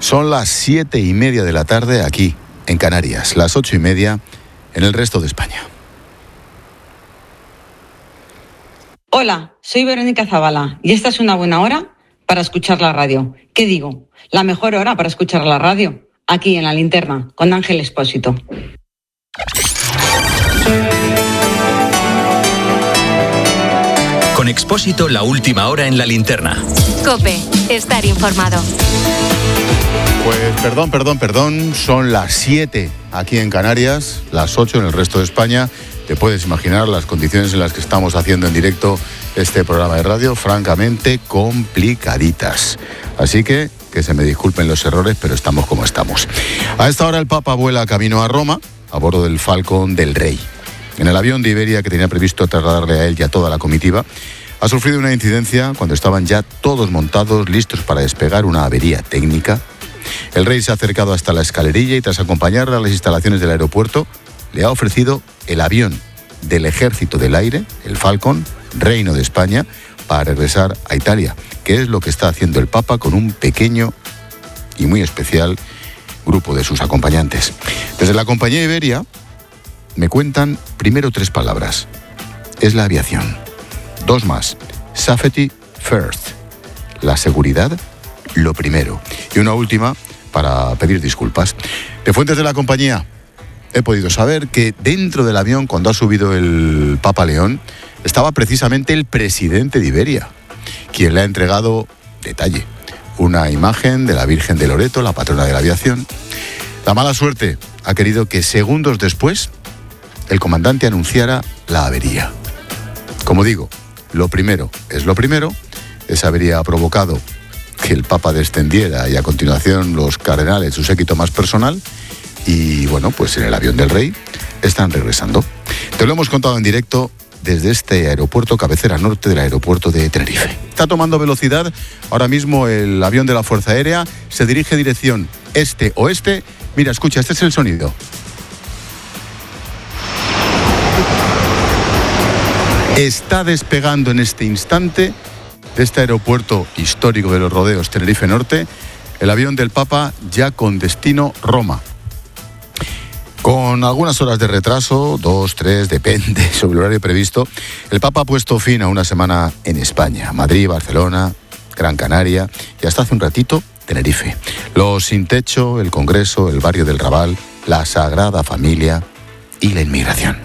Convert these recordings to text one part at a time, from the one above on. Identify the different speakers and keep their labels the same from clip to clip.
Speaker 1: Son las 7:30 de la tarde aquí, en Canarias, las 8:30 en el resto de España.
Speaker 2: Hola, soy Verónica Zavala y esta es una buena hora para escuchar la radio. ¿Qué digo? La mejor hora para escuchar la radio, aquí en La Linterna, con Ángel Expósito.
Speaker 3: Con Expósito, la última hora en La Linterna.
Speaker 4: COPE, estar informado.
Speaker 1: Pues perdón, son las 7 aquí en Canarias, las 8 en el resto de España. Te puedes imaginar las condiciones en las que estamos haciendo en directo este programa de radio, francamente complicaditas. Así que se me disculpen los errores, pero estamos como estamos. A esta hora el Papa vuela camino a Roma, a bordo del Falcon del Rey. En el avión de Iberia, que tenía previsto trasladarle a él y a toda la comitiva, ha sufrido una incidencia cuando estaban ya todos montados, listos para despegar, una avería técnica. El rey se ha acercado hasta la escalerilla y tras acompañarle a las instalaciones del aeropuerto, le ha ofrecido el avión del Ejército del Aire, el Falcon, Reino de España, para regresar a Italia, que es lo que está haciendo el Papa con un pequeño y muy especial grupo de sus acompañantes. Desde la compañía Iberia me cuentan primero 3 palabras. Es la aviación. 2 más. Safety first. La seguridad, lo primero. Y una última para pedir disculpas. De fuentes de la compañía he podido saber que dentro del avión, cuando ha subido el Papa León, estaba precisamente el presidente de Iberia, quien le ha entregado, detalle, una imagen de la Virgen de Loreto, la patrona de la aviación. La mala suerte ha querido que segundos después el comandante anunciara la avería. Como digo, lo primero es lo primero. Esa avería ha provocado que el Papa descendiera y a continuación los cardenales, su séquito más personal. Y bueno, pues en el avión del Rey están regresando. Te lo hemos contado en directo desde este aeropuerto, cabecera norte del aeropuerto de Tenerife. Está tomando velocidad ahora mismo el avión de la Fuerza Aérea, se dirige dirección este-oeste. Mira, escucha, este es el sonido. Está despegando en este instante de este aeropuerto histórico de los Rodeos, Tenerife Norte, el avión del Papa ya con destino Roma. Con algunas horas de retraso, 2, 3, depende sobre el horario previsto, el Papa ha puesto fin a una semana en España, Madrid, Barcelona, Gran Canaria y hasta hace un ratito Tenerife. Los Sin Techo, el Congreso, el barrio del Raval, la Sagrada Familia y la inmigración.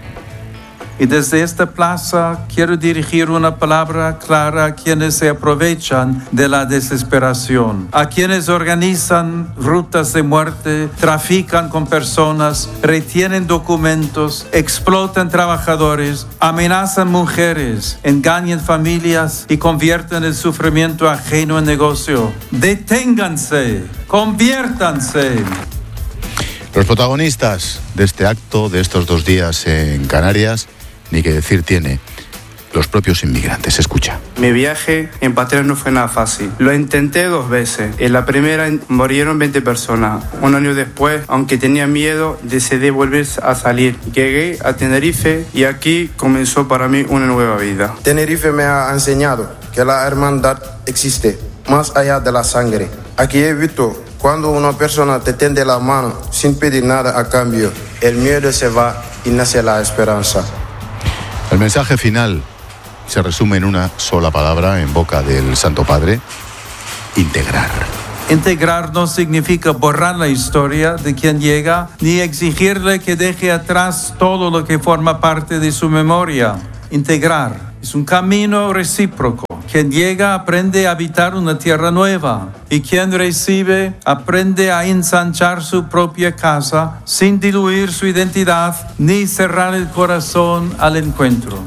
Speaker 5: Y desde esta plaza quiero dirigir una palabra clara a quienes se aprovechan de la desesperación, a quienes organizan rutas de muerte, trafican con personas, retienen documentos, explotan trabajadores, amenazan mujeres, engañan familias y convierten el sufrimiento ajeno en negocio. Deténganse, conviértanse.
Speaker 1: Los protagonistas de este acto, de estos 2 días en Canarias, ni que decir tiene, los propios inmigrantes. Escucha.
Speaker 6: Mi viaje en patria no fue nada fácil. Lo intenté 2 veces. En la primera murieron 20 personas. Un año después, aunque tenía miedo, decidí volver a salir. Llegué a Tenerife y aquí comenzó para mí una nueva vida.
Speaker 7: Tenerife me ha enseñado que la hermandad existe, más allá de la sangre. Aquí he visto cuando una persona te tiende la mano sin pedir nada a cambio, el miedo se va y nace la esperanza.
Speaker 1: El mensaje final se resume en una sola palabra en boca del Santo Padre: integrar.
Speaker 5: Integrar no significa borrar la historia de quien llega, ni exigirle que deje atrás todo lo que forma parte de su memoria. Integrar es un camino recíproco. Quien llega aprende a habitar una tierra nueva y quien recibe aprende a ensanchar su propia casa sin diluir su identidad ni cerrar el corazón al encuentro.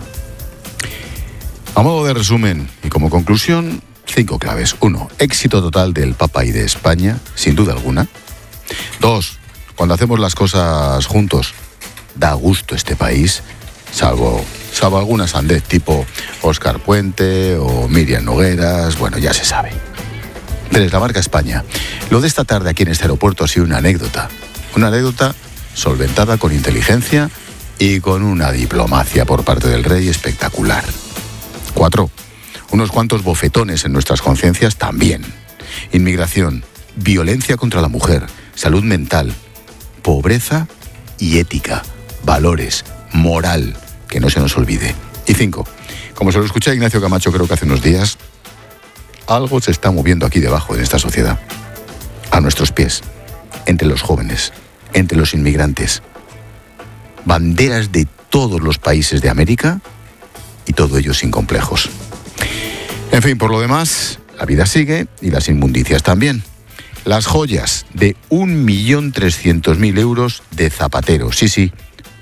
Speaker 1: A modo de resumen y como conclusión, 5 claves. 1. Éxito total del Papa y de España, sin duda alguna. 2. Cuando hacemos las cosas juntos, da gusto este país, salvo alguna sandez tipo Óscar Puente o Miriam Nogueras, bueno, ya se sabe. 3. La marca España. Lo de esta tarde aquí en este aeropuerto ha sido una anécdota solventada con inteligencia y con una diplomacia por parte del rey espectacular. 4. Unos cuantos bofetones en nuestras conciencias también. Inmigración, violencia contra la mujer, salud mental, pobreza y ética, valores, moral, que no se nos olvide. Y 5, como se lo escuché a Ignacio Camacho creo que hace unos días, algo se está moviendo aquí debajo en esta sociedad, a nuestros pies, entre los jóvenes, entre los inmigrantes. Banderas de todos los países de América y todo ello sin complejos. En fin, por lo demás, la vida sigue y las inmundicias también. Las joyas de 1.300.000 euros de Zapatero. Sí,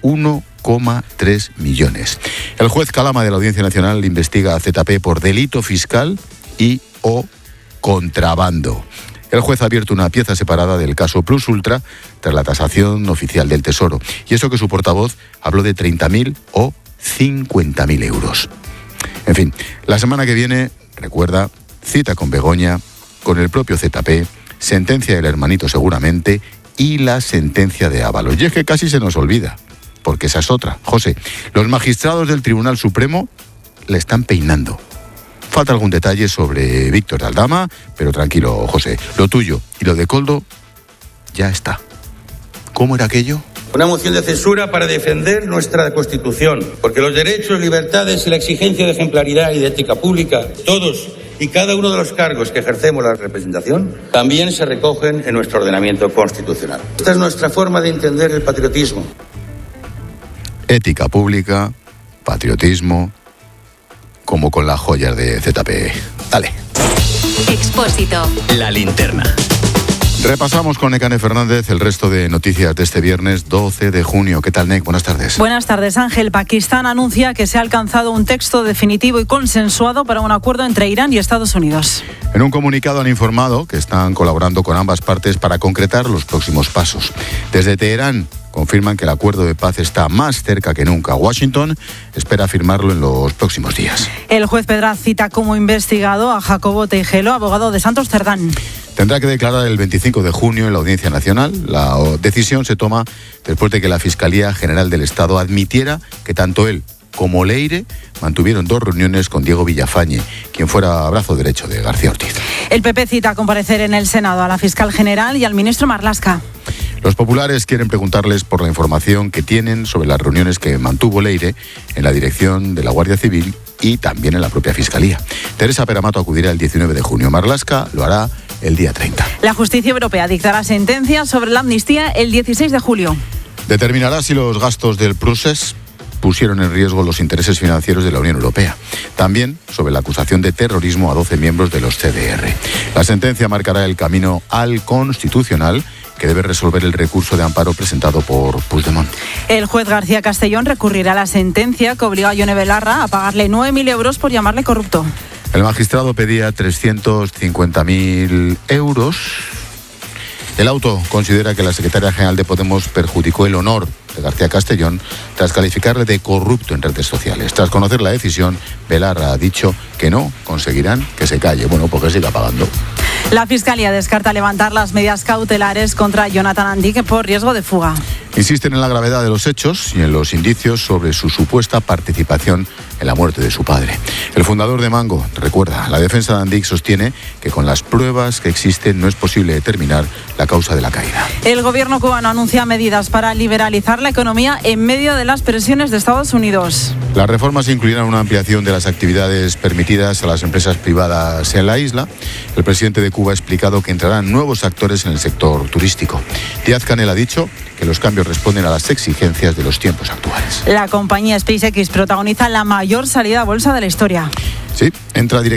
Speaker 1: 1,3 millones. El juez Calama de la Audiencia Nacional investiga a ZP por delito fiscal y o contrabando. El juez ha abierto una pieza separada del caso Plus Ultra tras la tasación oficial del Tesoro. Y eso que su portavoz habló de 30.000 o 50.000 euros. En fin, la semana que viene, recuerda, cita con Begoña, con el propio ZP, sentencia del hermanito seguramente y la sentencia de Ábalos. Y es que casi se nos olvida, porque esa es otra. José, los magistrados del Tribunal Supremo le están peinando. Falta algún detalle sobre Víctor de Aldama, pero tranquilo, José. Lo tuyo y lo de Koldo ya está. ¿Cómo era aquello?
Speaker 8: Una moción de censura para defender nuestra Constitución, porque los derechos, libertades y la exigencia de ejemplaridad y de ética pública, todos y cada uno de los cargos que ejercemos la representación, también se recogen en nuestro ordenamiento constitucional. Esta es nuestra forma de entender el patriotismo.
Speaker 1: Ética pública, patriotismo, como con las joyas de ZP. Dale.
Speaker 4: Expósito.
Speaker 3: La linterna.
Speaker 1: Repasamos con Nekane Fernández el resto de noticias de este viernes 12 de junio. ¿Qué tal, Nek? Buenas tardes.
Speaker 9: Buenas tardes, Ángel. Pakistán anuncia que se ha alcanzado un texto definitivo y consensuado para un acuerdo entre Irán y Estados Unidos.
Speaker 1: En un comunicado han informado que están colaborando con ambas partes para concretar los próximos pasos. Desde Teherán confirman que el acuerdo de paz está más cerca que nunca. Washington espera firmarlo en los próximos días.
Speaker 9: El juez Pedraz cita como investigado a Jacobo Teijelo, abogado de Santos Cerdán.
Speaker 1: Tendrá que declarar el 25 de junio en la Audiencia Nacional. La decisión se toma después de que la Fiscalía General del Estado admitiera que tanto él como Leire mantuvieron 2 reuniones con Diego Villafañe, quien fuera brazo derecho de García Ortiz.
Speaker 9: El PP cita a comparecer en el Senado a la fiscal general y al ministro Marlaska.
Speaker 1: Los populares quieren preguntarles por la información que tienen sobre las reuniones que mantuvo Leire en la dirección de la Guardia Civil y también en la propia Fiscalía. Teresa Peramato acudirá el 19 de junio. Marlaska lo hará el día 30.
Speaker 9: La justicia europea dictará sentencia sobre la amnistía el 16 de julio.
Speaker 1: Determinará si los gastos del procés pusieron en riesgo los intereses financieros de la Unión Europea. También sobre la acusación de terrorismo a 12 miembros de los CDR. La sentencia marcará el camino al Constitucional, que debe resolver el recurso de amparo presentado por Puigdemont.
Speaker 9: El juez García Castellón recurrirá a la sentencia que obligó a Ione Belarra a pagarle 9.000 euros por llamarle corrupto.
Speaker 1: El magistrado pedía 350.000 euros. El auto considera que la secretaria general de Podemos perjudicó el honor de García Castellón tras calificarle de corrupto en redes sociales. Tras conocer la decisión, Belarra ha dicho que no conseguirán que se calle. Bueno, porque siga pagando.
Speaker 9: La Fiscalía descarta levantar las medidas cautelares contra Jonathan Andique por riesgo de fuga.
Speaker 1: Insisten en la gravedad de los hechos y en los indicios sobre su supuesta participación en la muerte de su padre. El fundador de Mango, recuerda, la defensa de Andic sostiene que con las pruebas que existen no es posible determinar la causa de la caída.
Speaker 9: El gobierno cubano anuncia medidas para liberalizar la economía en medio de las presiones de Estados Unidos.
Speaker 1: Las reformas incluirán una ampliación de las actividades permitidas a las empresas privadas en la isla. El presidente de Cuba ha explicado que entrarán nuevos actores en el sector turístico. Díaz-Canel ha dicho que los cambios responden a las exigencias de los tiempos actuales.
Speaker 9: La compañía SpaceX protagoniza la mayor salida a bolsa de la historia.
Speaker 1: Sí, entra